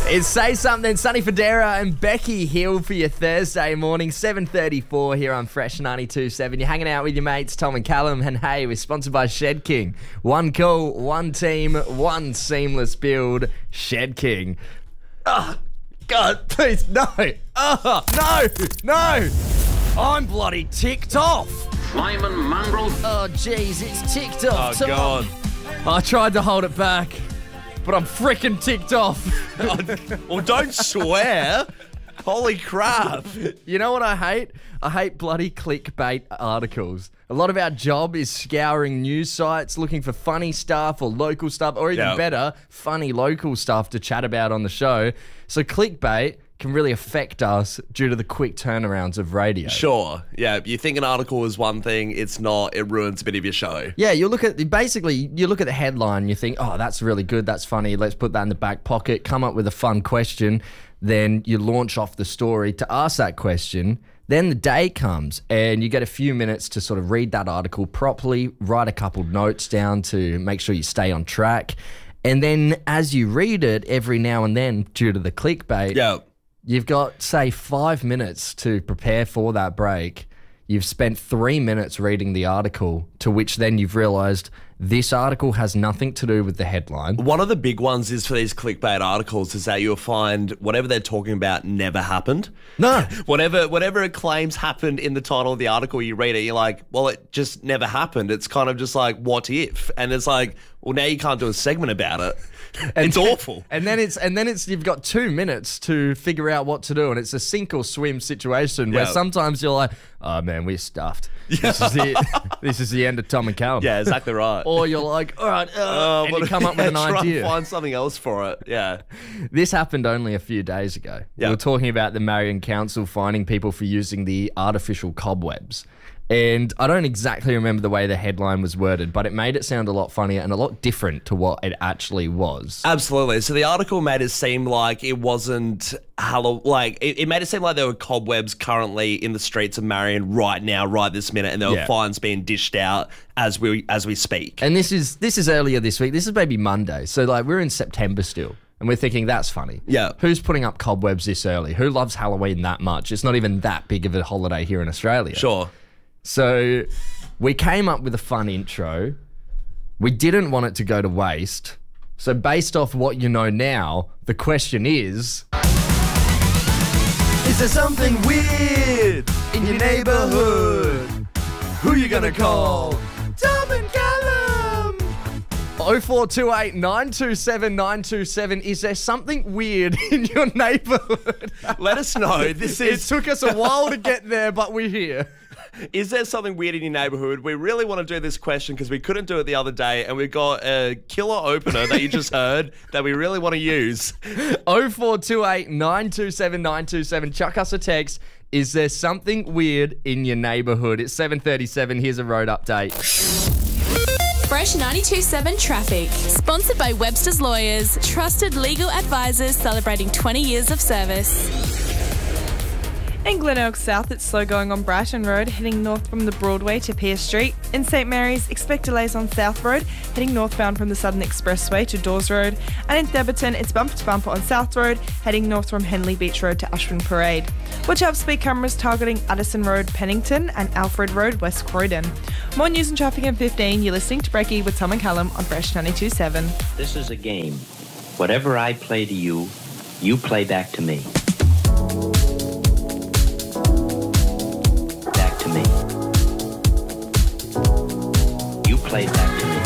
It's Say Something, Sonny Fodera and Becky Hill for your Thursday morning, 7:34 here on Fresh 92.7. You're hanging out with your mates, Tom and Callum, and hey, we're sponsored by Shed King. One call, one team, one seamless build. Shed King. Oh, God, please, no. Oh, no. I'm bloody ticked off. Lyman mongrel. Oh, jeez, it's ticked off. Oh, God. I tried to hold it back, but I'm freaking ticked off. Well, don't swear. Holy crap. You know what I hate? I hate bloody clickbait articles. A lot of our job is scouring news sites, looking for funny stuff or local stuff, or even better, funny local stuff to chat about on the show. So clickbait can really affect us due to the quick turnarounds of radio. Sure. Yeah, you think an article is one thing, it's not. It ruins a bit of your show. Yeah, you look at the headline, you think, oh, that's really good, that's funny, let's put that in the back pocket, come up with a fun question, then you launch off the story to ask that question. Then the day comes and you get a few minutes to sort of read that article properly, write a couple notes down to make sure you stay on track. And then as you read it every now and then, due to the clickbait, you've got, say, 5 minutes to prepare for that break. You've spent 3 minutes reading the article, to which then you've realised this article has nothing to do with the headline. One of the big ones is for these clickbait articles is that you'll find whatever they're talking about never happened. No. Whatever it claims happened in the title of the article, you read it, you're like, well, it just never happened. It's kind of just like, what if? And it's like, well, now you can't do a segment about it. It's awful. And then it's you've got 2 minutes to figure out what to do, and it's a sink or swim situation where sometimes you're like, oh man, we're stuffed. This is the end of Tom and Callum. Yeah, exactly right. Or you're like, all right, and you come up with an idea. Find something else for it. Yeah. This happened only a few days ago. Yeah. We were talking about the Marion Council fining people for using the artificial cobwebs. And I don't exactly remember the way the headline was worded, but it made it sound a lot funnier and a lot different to what it actually was. Absolutely. So the article made it seem like it wasn't it made it seem like there were cobwebs currently in the streets of Marion right now, right this minute, and there were fines being dished out as we speak. And this is earlier this week. This is maybe Monday. So like we're in September still. And we're thinking, that's funny. Yeah. Who's putting up cobwebs this early? Who loves Halloween that much? It's not even that big of a holiday here in Australia. Sure. So we came up with a fun intro. We didn't want it to go to waste. So based off what you know now, the question is there something weird in your neighbourhood? Who you gonna call? Tom and Callum! 0428 927 927. Is there something weird in your neighbourhood? Let us know. It took us a while to get there, but we're here. Is there something weird in your neighbourhood? We really want to do this question because we couldn't do it the other day, and we've got a killer opener that you just heard that we really want to use. 0428 927 927. Chuck us a text. Is there something weird in your neighbourhood? It's 7:37. Here's a road update. Fresh 92.7 Traffic. Sponsored by Webster's Lawyers. Trusted legal advisors celebrating 20 years of service. In Glen Elg South, it's slow going on Brighton Road, heading north from the Broadway to Pierce Street. In St Mary's, expect delays on South Road, heading northbound from the Southern Expressway to Dawes Road. And in Theberton, it's bumper to bumper on South Road, heading north from Henley Beach Road to Ashburn Parade. Watch out for speed cameras targeting Addison Road, Pennington, and Alfred Road, West Croydon. More news and traffic in 15. You're listening to Brekkie with Tom and Callum on Fresh 92.7. This is a game. Whatever I play to you, you play back to me. Back to me. You play back to me.